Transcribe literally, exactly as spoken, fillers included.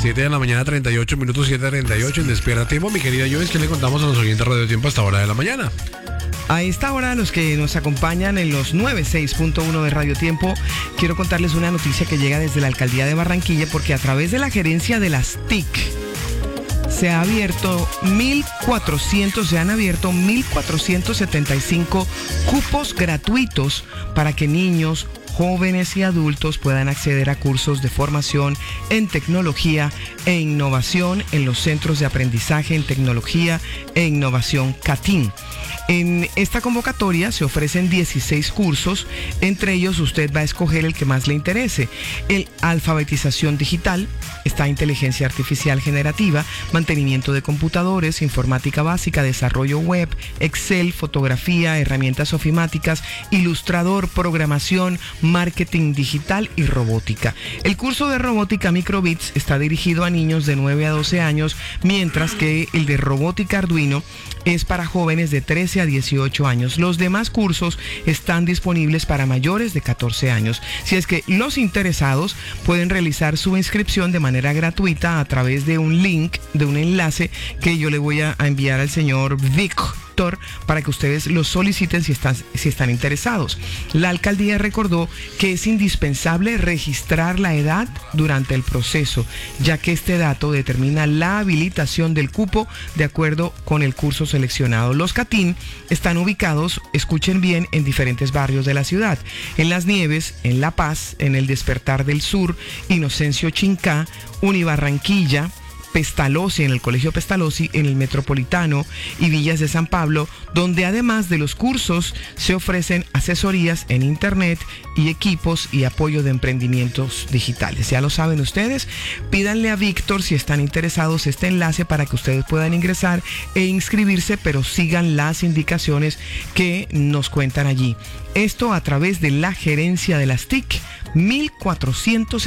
siete de la mañana, treinta y ocho minutos, siete treinta y ocho en Despierta Tiempo. Mi querida Joyce, ¿qué le contamos a los oyentes de Radio Tiempo a esta hora de la mañana? A esta hora, los que nos acompañan en los noventa y seis punto uno de Radio Tiempo, quiero contarles una noticia que llega desde la Alcaldía de Barranquilla, porque a través de la gerencia de las T I C se ha abierto mil cuatrocientos, se han abierto mil cuatrocientos setenta y cinco cupos gratuitos para que niños, jóvenes y adultos puedan acceder a cursos de formación en tecnología e innovación en los centros de aprendizaje en tecnología e innovación CATIN. En esta convocatoria se ofrecen dieciséis cursos, entre ellos usted va a escoger el que más le interese. El alfabetización digital, está inteligencia artificial generativa, mantenimiento de computadores, informática básica, desarrollo web, Excel, fotografía, herramientas ofimáticas, ilustrador, programación, marketing digital y robótica. El curso de robótica Microbits está dirigido a niños de nueve a doce años, mientras que el de robótica Arduino es para jóvenes de trece a dieciocho años. Los demás cursos están disponibles para mayores de catorce años. Si es que los interesados pueden realizar su inscripción de manera gratuita a través de un link, de un enlace que yo le voy a enviar al señor Víctor para que ustedes lo soliciten si están, si están interesados. La alcaldía recordó que es indispensable registrar la edad durante el proceso, ya que este dato determina la habilitación del cupo de acuerdo con el curso seleccionado. Los CATIN están ubicados, escuchen bien, en diferentes barrios de la ciudad: en Las Nieves, en La Paz, en el Despertar del Sur, Inocencio Chincá, Unibarranquilla, Pestalozzi, en el Colegio Pestalozzi, en el Metropolitano y Villas de San Pablo, donde además de los cursos se ofrecen asesorías en internet y equipos y apoyo de emprendimientos digitales. Ya lo saben ustedes, pídanle a Víctor si están interesados este enlace para que ustedes puedan ingresar e inscribirse, pero sigan las indicaciones que nos cuentan allí. Esto a través de la gerencia de las T I C, mil cuatrocientos